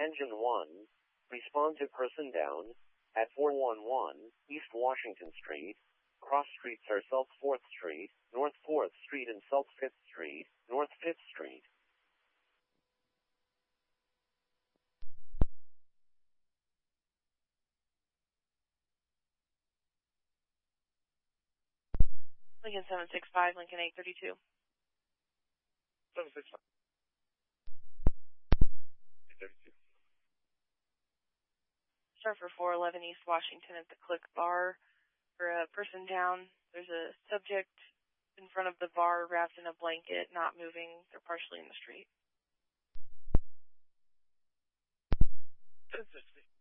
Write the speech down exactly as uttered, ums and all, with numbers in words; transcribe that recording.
Engine one, respond to person down at four one one East Washington Street. Cross streets are South fourth Street, North fourth Street and South fifth Street, North fifth Street. Lincoln seven six five, Lincoln eight thirty-two. seven six five. eight thirty-two. Start for four eleven East Washington at the Click Bar. For a person down, there's a subject in front of the bar wrapped in a blanket, not moving. They're partially in the street. ten sixty.